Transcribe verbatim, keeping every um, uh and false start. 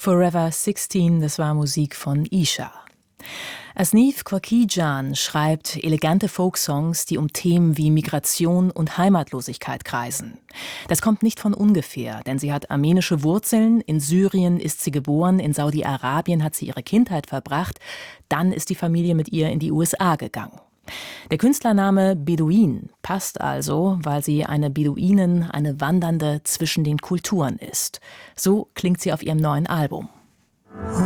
Forever sixteen, das war Musik von Isha. Asnif Quaqijan schreibt elegante Folksongs, die um Themen wie Migration und Heimatlosigkeit kreisen. Das kommt nicht von ungefähr, denn sie hat armenische Wurzeln, in Syrien ist sie geboren, in Saudi-Arabien hat sie ihre Kindheit verbracht, dann ist die Familie mit ihr in die U S A gegangen. Der Künstlername Beduin passt also, weil sie eine Beduinin, eine Wandernde zwischen den Kulturen ist. So klingt sie auf ihrem neuen Album.